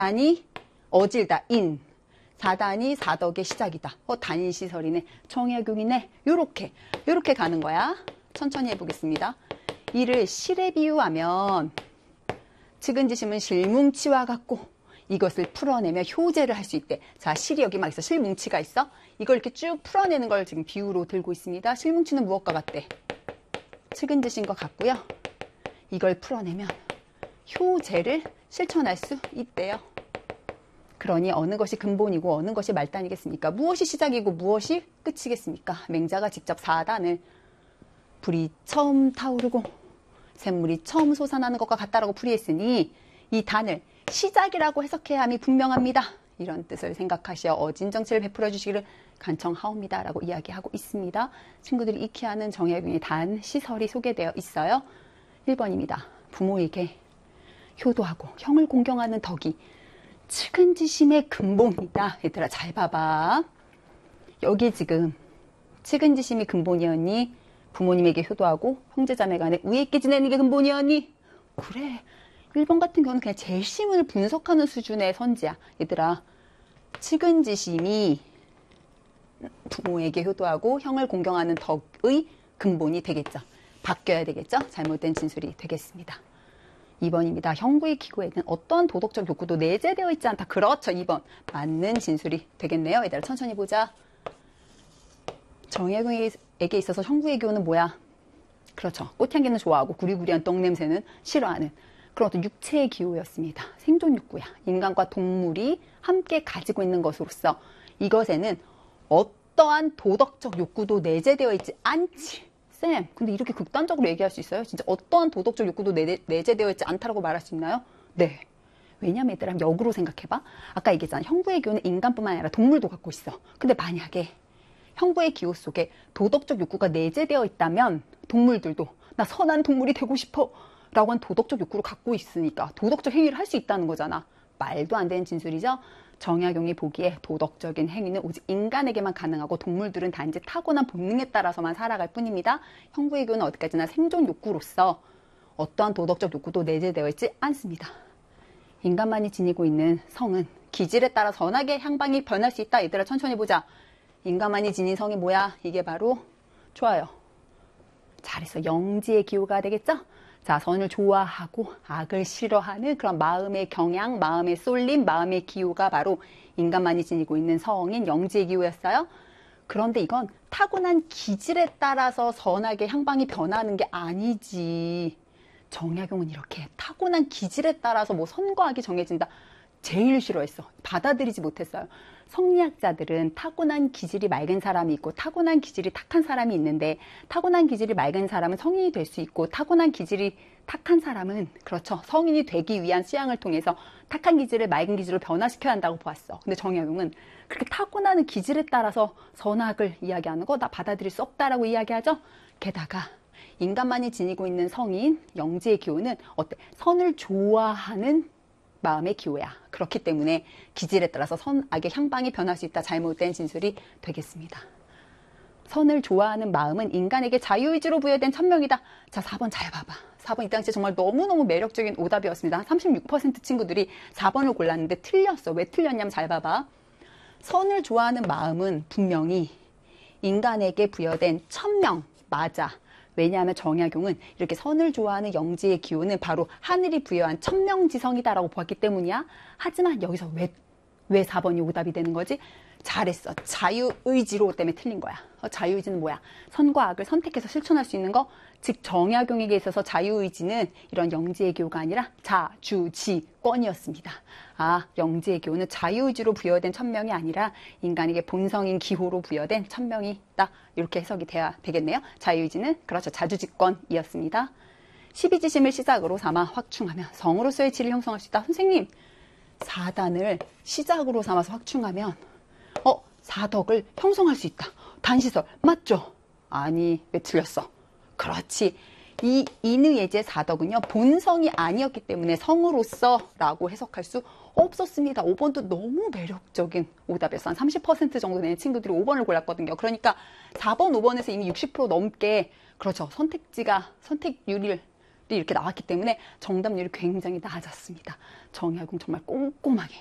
4단이 어질다. 인. 4단이 사덕의 시작이다. 단인시설이네. 정약용이네. 요렇게 가는 거야. 천천히 해보겠습니다. 이를 실에 비유하면 측은지심은 실뭉치와 같고 이것을 풀어내며 효제를 할 수 있대. 자, 실이 여기 막 있어. 실뭉치가 있어. 이걸 이렇게 쭉 풀어내는 걸 지금 비유로 들고 있습니다. 실뭉치는 무엇과 같대? 측은지심과 같고요. 이걸 풀어내면 효제를 실천할 수 있대요. 그러니 어느 것이 근본이고 어느 것이 말단이겠습니까? 무엇이 시작이고 무엇이 끝이겠습니까? 맹자가 직접 4단을 불이 처음 타오르고 샘물이 처음 솟아나는 것과 같다라고 풀이했으니 이 단을 시작이라고 해석해야 함이 분명합니다. 이런 뜻을 생각하시어 어진 정치를 베풀어 주시기를 간청하옵니다. 라고 이야기하고 있습니다. 친구들이 익히 아는 정약용의 단 시설이 소개되어 있어요. 1번입니다. 부모에게 효도하고 형을 공경하는 덕이 측은지심의 근본이다. 얘들아 잘 봐봐. 여기 지금 측은지심이 근본이었니? 부모님에게 효도하고 형제자매 간에 우애 있게 지내는 게 근본이었니? 그래. 1번 같은 경우는 그냥 재심을 분석하는 수준의 선지야. 얘들아 측은지심이 부모에게 효도하고 형을 공경하는 덕의 근본이 되겠죠. 바뀌어야 되겠죠. 잘못된 진술이 되겠습니다. 2번입니다. 형구의 기고에는 어떠한 도덕적 욕구도 내재되어 있지 않다. 그렇죠. 2번. 맞는 진술이 되겠네요. 얘들아 천천히 보자. 정약용에게 있어서 형구의 기호는 뭐야? 그렇죠. 꽃향기는 좋아하고 구리구리한 떡냄새는 싫어하는 그런 어떤 육체의 기호였습니다. 생존 욕구야. 인간과 동물이 함께 가지고 있는 것으로서 이것에는 어떠한 도덕적 욕구도 내재되어 있지 않지. 쌤, 근데 이렇게 극단적으로 얘기할 수 있어요? 진짜 어떠한 도덕적 욕구도 내재되어 있지 않다라고 말할 수 있나요? 네. 왜냐면 얘들아 역으로 생각해봐. 아까 얘기했잖아. 형부의 기호는 인간뿐만 아니라 동물도 갖고 있어. 근데 만약에 형부의 기호 속에 도덕적 욕구가 내재되어 있다면 동물들도 나 선한 동물이 되고 싶어 라고 한 도덕적 욕구를 갖고 있으니까 도덕적 행위를 할 수 있다는 거잖아. 말도 안 되는 진술이죠. 정약용이 보기에 도덕적인 행위는 오직 인간에게만 가능하고 동물들은 단지 타고난 본능에 따라서만 살아갈 뿐입니다. 형부의 기호는 어디까지나 생존 욕구로서 어떠한 도덕적 욕구도 내재되어 있지 않습니다. 인간만이 지니고 있는 성은 기질에 따라 선악의 향방이 변할 수 있다. 얘들아 천천히 보자. 인간만이 지닌 성이 뭐야? 이게 바로 좋아요. 잘했어. 영지의 기호가 되겠죠? 자, 선을 좋아하고 악을 싫어하는 그런 마음의 경향, 마음의 쏠림, 마음의 기호가 바로 인간만이 지니고 있는 성인 영지의 기호였어요. 그런데 이건 타고난 기질에 따라서 선악의 향방이 변하는 게 아니지. 정약용은 이렇게 타고난 기질에 따라서 뭐 선과 악이 정해진다. 제일 싫어했어. 받아들이지 못했어요. 성리학자들은 타고난 기질이 맑은 사람이 있고 타고난 기질이 탁한 사람이 있는데 타고난 기질이 맑은 사람은 성인이 될 수 있고 타고난 기질이 탁한 사람은 그렇죠. 성인이 되기 위한 수양을 통해서 탁한 기질을 맑은 기질로 변화시켜야 한다고 보았어. 근데 정약용은 그렇게 타고나는 기질에 따라서 선악을 이야기하는 거 나 받아들일 수 없다라고 이야기하죠. 게다가 인간만이 지니고 있는 성인 영지의 기호는 어때? 선을 좋아하는 마음의 기호야. 그렇기 때문에 기질에 따라서 선악의 향방이 변할 수 있다. 잘못된 진술이 되겠습니다. 선을 좋아하는 마음은 인간에게 자유의지로 부여된 천명이다. 자, 4번 잘 봐봐. 4번 이 당시에 정말 너무너무 매력적인 오답이었습니다. 36% 친구들이 4번을 골랐는데 틀렸어. 왜 틀렸냐면 잘 봐봐. 선을 좋아하는 마음은 분명히 인간에게 부여된 천명 맞아. 왜냐하면 정약용은 이렇게 선을 좋아하는 영지의 기호는 바로 하늘이 부여한 천명지성이다라고 보았기 때문이야. 하지만 여기서 왜 4번이 오답이 되는 거지? 잘했어. 자유의지로 때문에 틀린 거야. 자유의지는 뭐야? 선과 악을 선택해서 실천할 수 있는 거? 즉 정약용에게 있어서 자유의지는 이런 영지의 기호가 아니라 자주지권이었습니다. 아, 영지의 기호는 자유의지로 부여된 천명이 아니라 인간에게 본성인 기호로 부여된 천명이다. 이렇게 해석이 돼야 되겠네요. 자유의지는 그렇죠. 자주지권이었습니다. 12지심을 시작으로 삼아 확충하면 성으로서의 질을 형성할 수 있다. 선생님, 4단을 시작으로 삼아서 확충하면 사덕을 형성할 수 있다. 단시설 맞죠? 아니, 왜 틀렸어? 그렇지. 이 인의예제 4덕은요. 본성이 아니었기 때문에 성으로서 라고 해석할 수 없었습니다. 5번도 너무 매력적인 오답이었어. 한 30% 정도 되는 친구들이 5번을 골랐거든요. 그러니까 4번, 5번에서 이미 60% 넘게 그렇죠. 선택지가 선택률을 이렇게 나왔기 때문에 정답률이 굉장히 낮았습니다. 정약용 정말 꼼꼼하게